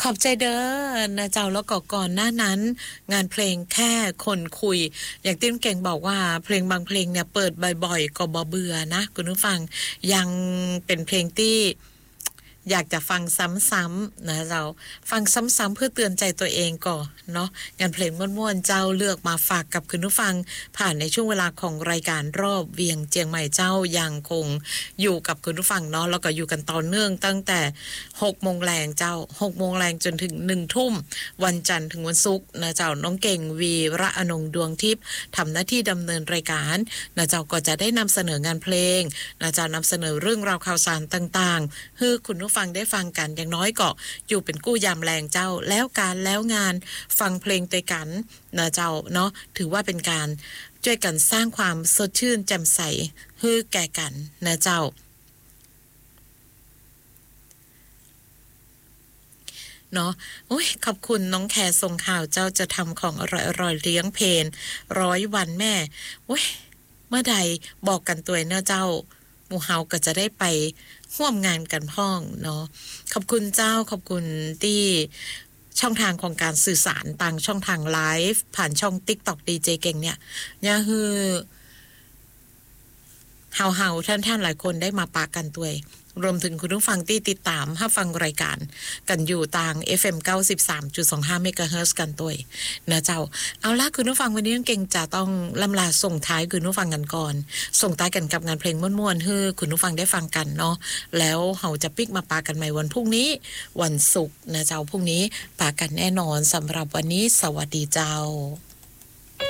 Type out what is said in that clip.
ขอบใจเด้อนะเจ้าแล้วก็ก่อนหน้านั้นงานเพลงแค่คนคุยอย่างที่เก่งบอกว่าเพลงบางเพลงเนี่ยเปิดบ่อยๆก็บ่เบื่อนะคุณผู้ฟังยังเป็นเพลงที่อยากจะฟังซ้ำๆนะเราฟังซ้ำๆเพื่อเตือนใจตัวเองก่อนเนาะงานเพลงม่วนๆเจ้าเลือกมาฝากกับคุณผู้ฟังผ่านในช่วงเวลาของรายการรอบเวียงเจียงใหม่เจ้ายังคงอยู่กับคุณผู้ฟังเนาะแล้วก็อยู่กันต่อเนื่องตั้งแต่6 โมงแรงเจ้า6 โมงแรงจนถึง1 ทุ่มวันจันทร์ถึงวันศุกร์นะเจ้าน้องเก่งวีระอนงดวงทิพย์ทำหน้าที่ดำเนินรายการนะเจ้าก็จะได้นำเสนองานเพลงนะเจ้านำเสนอเรื่องราวข่าวสารต่างๆให้คุณผู้ฟังได้ฟังกันอย่างน้อยก็อยู่เป็นกู้ยามแรงเจ้าแล้วการแล้วงานฟังเพลงด้วยกันนะเจ้าเนาะถือว่าเป็นการช่วยกันสร้างความสดชื่นแจ่มใสให้แก่กันนะเจ้าเนาะโอ้ยขอบคุณน้องแคร์ส่งข่าวเจ้าจะทำของอร่อยๆเลี้ยงเพล100 วันแม่โอ้ยเมื่อใดบอกกันตัวเนาะเจ้าหมู่เฮาก็จะได้ไปร่วมงานกันพ้องเนาะขอบคุณเจ้าขอบคุณที่ช่องทางของการสื่อสารต่างช่องทางไลฟ์ผ่านช่อง TikTok ดีเจเก่งเนี่ยเนี่ยคือเฮาท่านหลายคนได้มาปากันตัวรวมถึงคุณผู้ฟังที่ติดตามรับฟังรายการกันอยู่ทาง FM 93.25 เมกะเฮิรตซ์กันตัวนะเจ้าเอาล่ะคุณผู้ฟังวันนี้เก่งจะต้องล่ำลาส่งท้ายคุณผู้ฟังกันก่อนส่งท้ายกันกับงานเพลงม่วนๆให้คุณผู้ฟังได้ฟังกันเนาะแล้วเฮาจะปิกมาปากันใหม่วันพรุ่งนี้วันศุกร์นะเจ้าพรุ่งนี้ปากันแน่นอนสำหรับวันนี้สวัสดีเจ้า